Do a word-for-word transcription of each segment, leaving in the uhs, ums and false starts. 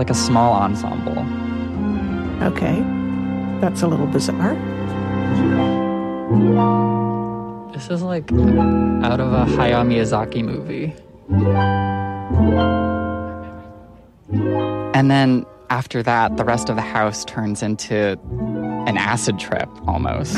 like a small ensemble. Okay. That's a little bizarre. This is like out of a Hayao Miyazaki movie. And then after that, the rest of the house turns into an acid trip, almost.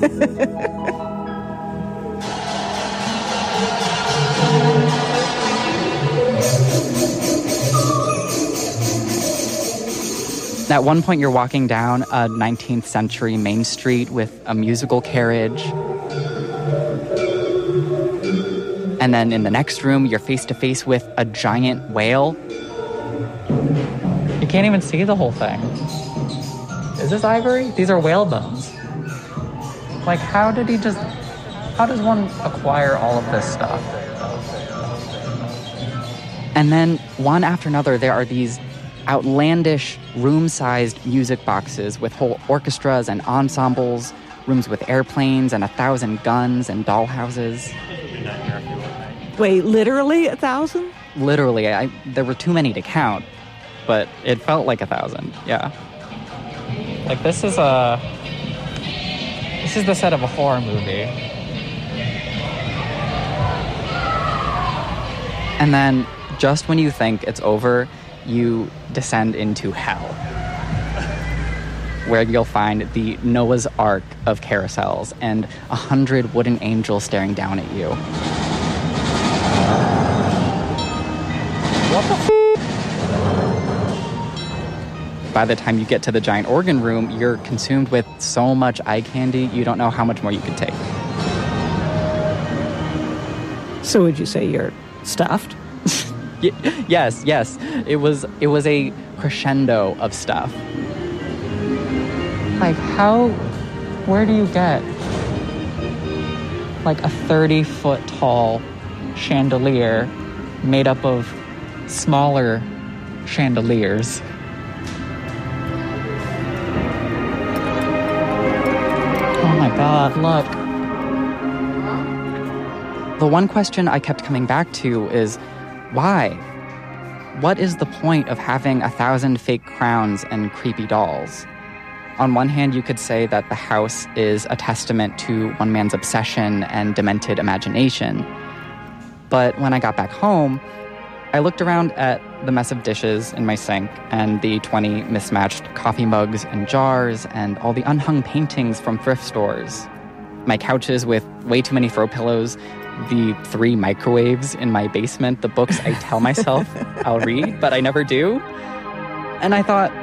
At one point, you're walking down a nineteenth century main street with a musical carriage. And then in the next room, you're face to face with a giant whale. You can't even see the whole thing. Is this ivory? These are whale bones. Like, how did he just... How does one acquire all of this stuff? And then, one after another, there are these outlandish, room-sized music boxes with whole orchestras and ensembles, rooms with airplanes and a thousand guns and dollhouses. Wait, literally a thousand? Literally. I, there were too many to count, but it felt like a thousand, yeah. Like, this is a... This is the set of a horror movie. And then, just when you think it's over, you descend into hell, where you'll find the Noah's Ark of carousels and a hundred wooden angels staring down at you. What the f***? By the time you get to the giant organ room, you're consumed with so much eye candy, you don't know how much more you could take. So would you say you're stuffed? Y- yes, yes. It was it was a crescendo of stuff. Like, how, where do you get like a thirty-foot tall chandelier made up of smaller chandeliers? Oh my God, look. The one question I kept coming back to is, why? What is the point of having a thousand fake crowns and creepy dolls? On one hand, you could say that the house is a testament to one man's obsession and demented imagination. But when I got back home, I looked around at the mess of dishes in my sink and the twenty mismatched coffee mugs and jars and all the unhung paintings from thrift stores. My couches with way too many throw pillows, the three microwaves in my basement, the books I tell myself I'll read, but I never do. And I thought,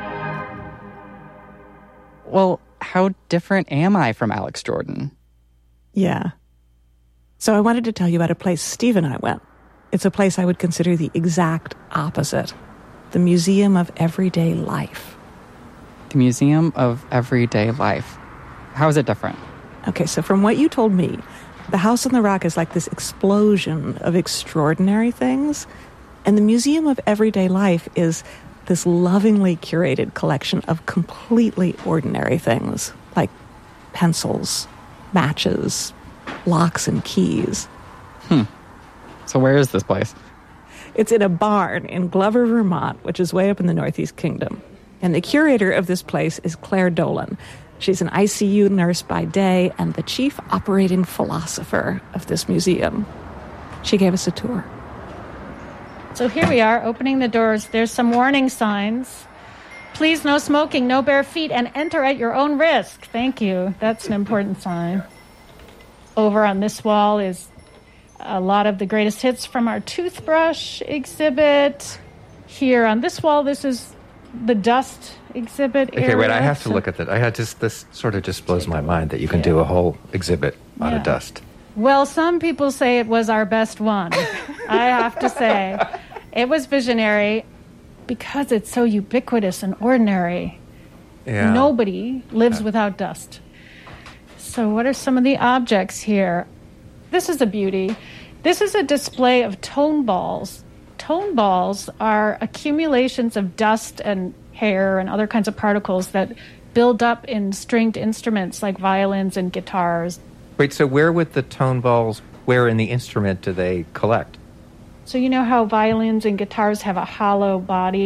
well, how different am I from Alex Jordan? Yeah. So I wanted to tell you about a place Steve and I went. It's a place I would consider the exact opposite. The Museum of Everyday Life. The Museum of Everyday Life. How is it different? Okay, so from what you told me, the House on the Rock is like this explosion of extraordinary things, and the Museum of Everyday Life is this lovingly curated collection of completely ordinary things, like pencils, matches, locks and keys. Hmm. So where is this place? It's in a barn in Glover, Vermont, which is way up in the Northeast Kingdom. And the curator of this place is Claire Dolan. She's an I C U nurse by day and the chief operating philosopher of this museum. She gave us a tour. So here we are, opening the doors. There's some warning signs. Please, no smoking, no bare feet, and enter at your own risk. Thank you. That's an important sign. Over on this wall is a lot of the greatest hits from our toothbrush exhibit. Here on this wall, this is the dust exhibit area. Okay, wait, I have to look at that. I had just, this sort of just blows my mind that you can yeah. do a whole exhibit out yeah. of dust. Well, some people say it was our best one. I have to say. It was visionary because it's so ubiquitous and ordinary. Yeah. Nobody lives yeah. without dust. So what are some of the objects here? This is a beauty. This is a display of tone balls. Tone balls are accumulations of dust and hair and other kinds of particles that build up in stringed instruments like violins and guitars. Wait, so where would the tone balls, where in the instrument do they collect? So you know how violins and guitars have a hollow body?